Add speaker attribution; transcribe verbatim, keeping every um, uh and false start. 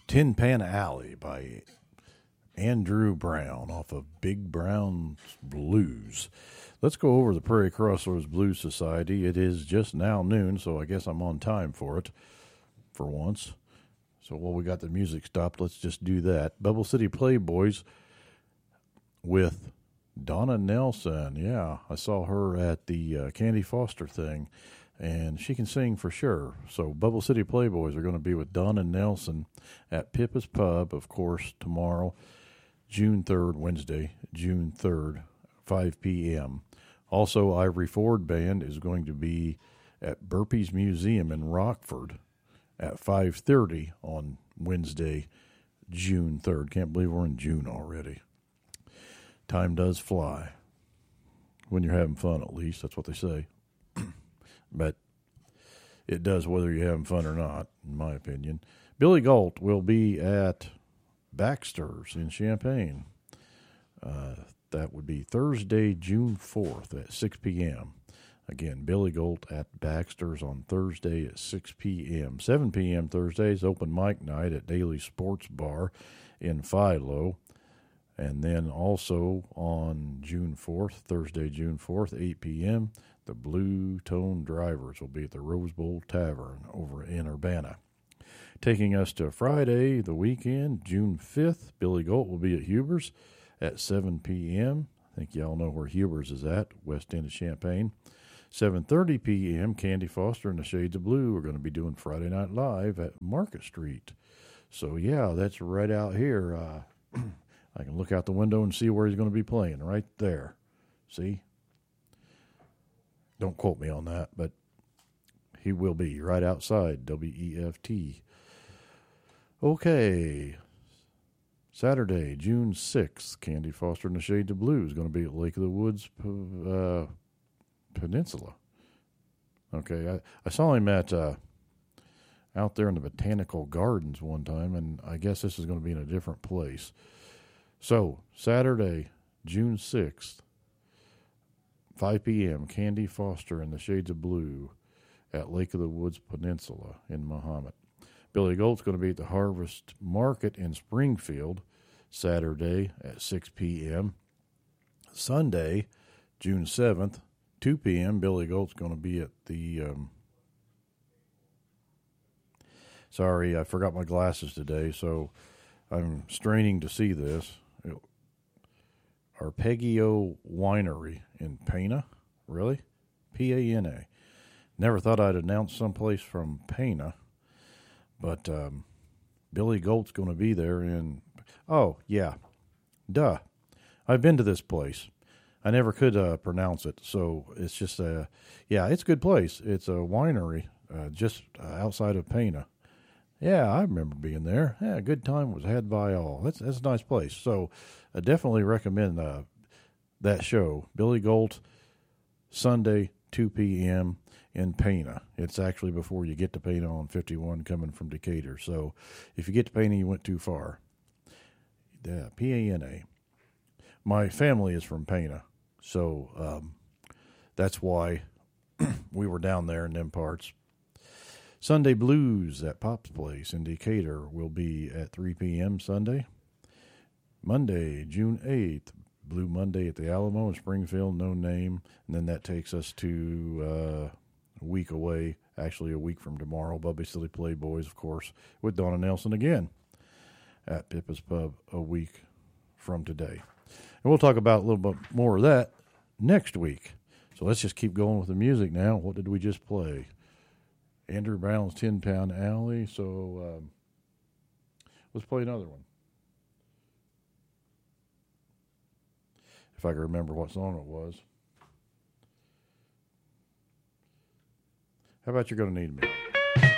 Speaker 1: Tin Pan Alley by Andrew Brown off of Big Brown Blues. Let's go over the Prairie Crossroads Blues Society. It is just now noon, so I guess I'm on time for it for once. So while we got the music stopped, let's just do that. Bubble City Playboys with Donna Nelson. Yeah, I saw her at the uh, Candy Foster thing, and she can sing for sure. So Bubble City Playboys are going to be with Donna Nelson at Pippa's Pub, of course, tomorrow, June third, Wednesday, June third, five p.m. Also, Ivory Ford Band is going to be at Burpees Museum in Rockford at five thirty on Wednesday, June third. Can't believe we're in June already. Time does fly. When you're having fun, at least. That's what they say. But it does whether you're having fun or not, in my opinion. Billy Galt will be at Baxter's in Champaign. Uh, that would be Thursday, June fourth at six p.m. Again, Billy Galt at Baxter's on Thursday at six p.m. seven p.m. Thursdays, open mic night at Daily Sports Bar in Philo. And then also on June fourth, Thursday, June fourth, eight p.m., the Blue Tone Drivers will be at the Rose Bowl Tavern over in Urbana. Taking us to Friday, the weekend, June fifth, Billy Galt will be at Huber's at seven p.m. I think y'all know where Huber's is at, west end of Champaign. seven thirty p.m., Candy Foster and the Shades of Blue are going to be doing Friday Night Live at Market Street. So, yeah, that's right out here. Uh, I can look out the window and see where he's going to be playing, right there. See? Don't quote me on that, but he will be right outside W E F T. Okay. Saturday, June sixth, Candy Foster and the Shades of Blue is going to be at Lake of the Woods uh, Peninsula. Okay, I, I saw him at uh, out there in the Botanical Gardens one time, and I guess this is going to be in a different place. So, Saturday, June sixth, five p.m., Candy Foster and the Shades of Blue at Lake of the Woods Peninsula in Mahomet. Billy Galt's going to be at the Harvest Market in Springfield Saturday at six p.m. Sunday, June seventh, two p.m., Billy Galt's going to be at the, um, sorry, I forgot my glasses today, so I'm straining to see this. Arpeggio Winery in Pana. Really? P A N A. Never thought I'd announce someplace from Pana. But um, Billy Galt's going to be there in... Oh, yeah. Duh. I've been to this place. I never could uh, pronounce it, so it's just a... Yeah, it's a good place. It's a winery uh, just uh, outside of Pana. Yeah, I remember being there. Yeah, a good time was had by all. That's that's a nice place. So I definitely recommend uh, that show. Billy Galt, Sunday, two p.m. in Pana. It's actually before you get to Pana on fifty-one coming from Decatur. So if you get to Pana, you went too far. Yeah, P A N A. My family is from Pana, so um, that's why we were down there in them parts. Sunday Blues at Pop's Place in Decatur will be at three p.m. Sunday. Monday, June eighth, Blue Monday at the Alamo in Springfield, no name. And then that takes us to uh, a week away, actually a week from tomorrow, Bubby City Playboys, of course, with Donna Nelson again at Pippa's Pub a week from today. And we'll talk about a little bit more of that next week. So let's just keep going with the music now. What did we just play? Andrew Brown's Tin Pan Alley. So um, let's play another one. If I can remember what song it was. How about You're Gonna Need Me?